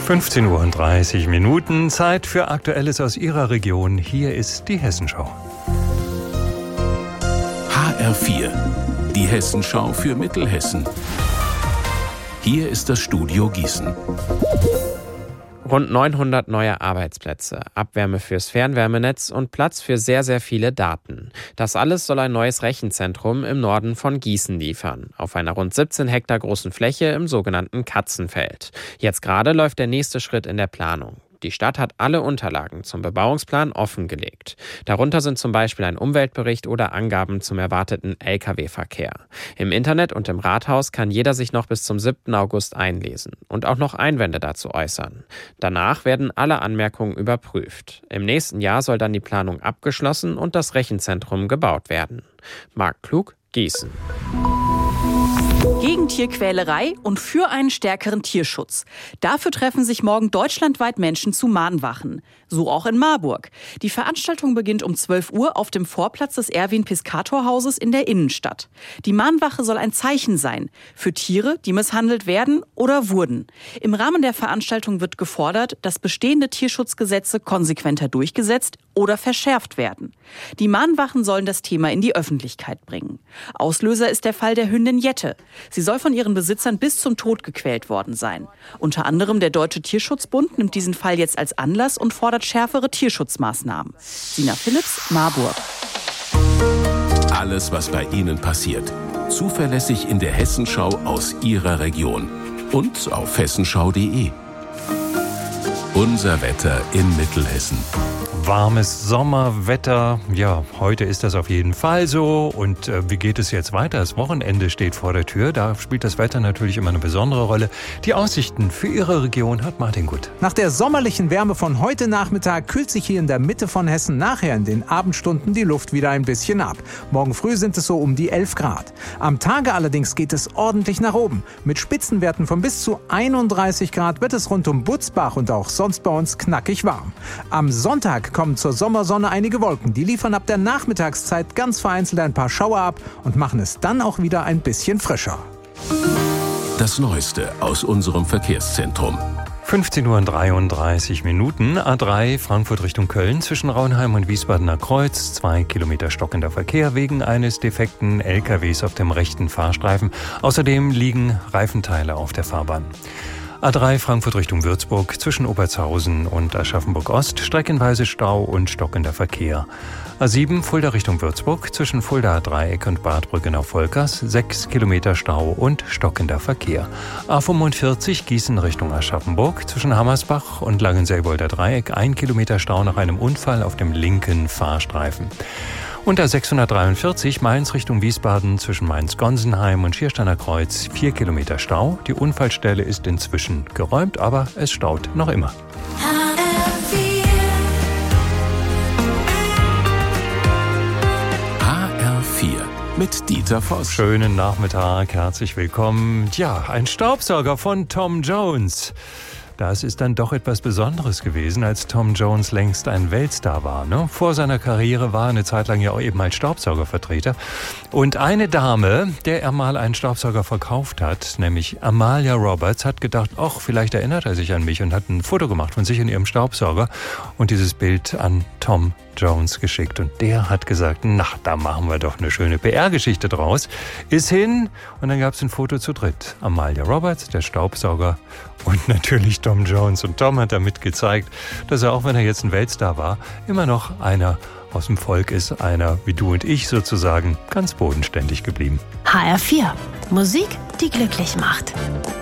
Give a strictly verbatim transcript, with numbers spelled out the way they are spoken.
fünfzehn Uhr und dreißig Minuten, Zeit für Aktuelles aus Ihrer Region. Hier ist die Hessenschau. H R vier, die Hessenschau für Mittelhessen. Hier ist das Studio Gießen. Rund neunhundert neue Arbeitsplätze, Abwärme fürs Fernwärmenetz und Platz für sehr, sehr viele Daten. Das alles soll ein neues Rechenzentrum im Norden von Gießen liefern, auf einer rund siebzehn Hektar großen Fläche im sogenannten Katzenfeld. Jetzt gerade läuft der nächste Schritt in der Planung. Die Stadt hat alle Unterlagen zum Bebauungsplan offengelegt. Darunter sind zum Beispiel ein Umweltbericht oder Angaben zum erwarteten L K W-Verkehr. Im Internet und im Rathaus kann jeder sich noch bis zum siebten August einlesen und auch noch Einwände dazu äußern. Danach werden alle Anmerkungen überprüft. Im nächsten Jahr soll dann die Planung abgeschlossen und das Rechenzentrum gebaut werden. Marc Klug, Gießen. Gegen Tierquälerei und für einen stärkeren Tierschutz. Dafür treffen sich morgen deutschlandweit Menschen zu Mahnwachen. So auch in Marburg. Die Veranstaltung beginnt um zwölf Uhr auf dem Vorplatz des Erwin-Piscator-Hauses in der Innenstadt. Die Mahnwache soll ein Zeichen sein für Tiere, die misshandelt werden oder wurden. Im Rahmen der Veranstaltung wird gefordert, dass bestehende Tierschutzgesetze konsequenter durchgesetzt oder verschärft werden. Die Mahnwachen sollen das Thema in die Öffentlichkeit bringen. Auslöser ist der Fall der Hündin Jette. Sie soll von ihren Besitzern bis zum Tod gequält worden sein. Unter anderem der Deutsche Tierschutzbund nimmt diesen Fall jetzt als Anlass und fordert schärfere Tierschutzmaßnahmen. Sina Philipps, Marburg. Alles, was bei Ihnen passiert. Zuverlässig in der Hessenschau aus Ihrer Region. Und auf hessenschau punkt de. Unser Wetter in Mittelhessen. Warmes Sommerwetter, ja, heute ist das auf jeden Fall so. Und äh, wie geht es jetzt weiter? Das Wochenende steht vor der Tür, da spielt das Wetter natürlich immer eine besondere Rolle. Die Aussichten für Ihre Region hat Martin Gut. Nach der sommerlichen Wärme von heute Nachmittag kühlt sich hier in der Mitte von Hessen nachher in den Abendstunden die Luft wieder ein bisschen ab. Morgen früh sind es so um die elf Grad. Am Tage allerdings geht es ordentlich nach oben. Mit Spitzenwerten von bis zu einunddreißig Grad wird es rund um Butzbach und auch sonst bei uns knackig warm. Am Sonntag kommen zur Sommersonne einige Wolken. Die liefern ab der Nachmittagszeit ganz vereinzelt ein paar Schauer ab und machen es dann auch wieder ein bisschen frischer. Das Neueste aus unserem Verkehrszentrum. fünfzehn Uhr und dreiunddreißig Minuten, A drei Frankfurt Richtung Köln, zwischen Rauenheim und Wiesbadener Kreuz, zwei Kilometer stockender Verkehr wegen eines defekten L K Ws auf dem rechten Fahrstreifen. Außerdem liegen Reifenteile auf der Fahrbahn. A drei Frankfurt Richtung Würzburg, zwischen Obertshausen und Aschaffenburg-Ost, streckenweise Stau und stockender Verkehr. A sieben Fulda Richtung Würzburg, zwischen Fuldaer Dreieck und Bad Brückenau-Volkers, sechs Kilometer Stau und stockender Verkehr. A fünfundvierzig Gießen Richtung Aschaffenburg, zwischen Hammersbach und Langenselbolder Dreieck, ein Kilometer Stau nach einem Unfall auf dem linken Fahrstreifen. Und A sechshundertdreiundvierzig Mainz Richtung Wiesbaden, zwischen Mainz-Gonsenheim und Schiersteiner Kreuz, vier Kilometer Stau. Die Unfallstelle ist inzwischen geräumt, aber es staut noch immer. H R vier mit Dieter Voss. Schönen Nachmittag, herzlich willkommen. Ja, ein Staubsauger von Tom Jones. Das ist dann doch etwas Besonderes gewesen, als Tom Jones längst ein Weltstar war. Ne? Vor seiner Karriere war er eine Zeit lang ja auch eben als Staubsaugervertreter. Und eine Dame, der er mal einen Staubsauger verkauft hat, nämlich Amalia Roberts, hat gedacht, ach, vielleicht erinnert er sich an mich und hat ein Foto gemacht von sich in ihrem Staubsauger und dieses Bild an Tom Jones geschickt. Und der hat gesagt, na, da machen wir doch eine schöne P R-Geschichte draus. Ist hin und dann gab es ein Foto zu dritt. Amalia Roberts, der Staubsauger und natürlich Tom Jones. Und Tom hat damit gezeigt, dass er, auch wenn er jetzt ein Weltstar war, immer noch einer aus dem Volk ist, einer wie du und ich sozusagen, ganz bodenständig geblieben. H R vier. Musik, die glücklich macht.